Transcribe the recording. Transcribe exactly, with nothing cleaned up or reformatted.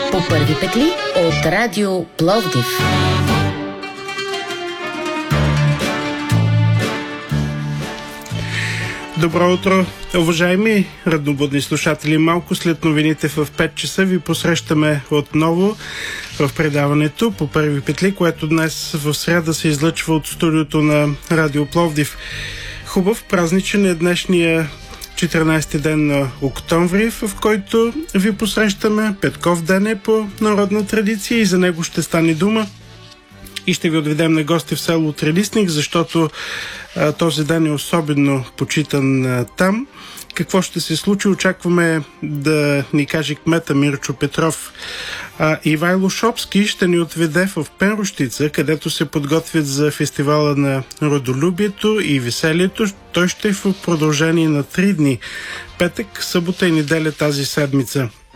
По първи петли от Радио Пловдив. Добро утро, уважаеми раднобудни слушатели. Малко след новините в пет часа ви посрещаме отново в предаването По първи петли, което днес в сряда се излъчва от студиото на Радио Пловдив. Хубав празничен е днешния четиринайсети ден на октомври, в който ви посрещаме. Петков ден е по народна традиция и за него ще стане дума. И ще ви отведем на гости в село Трилистник, защото а, този ден е особено почитан а, там. Какво ще се случи? Очакваме да ни каже кмета Мирчо Петров. А, Ивайло Шопски ще ни отведе в Пенрощица, където се подготвят за фестивала на родолюбието и веселието. Той ще е в продължение на три дни. Петък, събота и неделя тази седмица.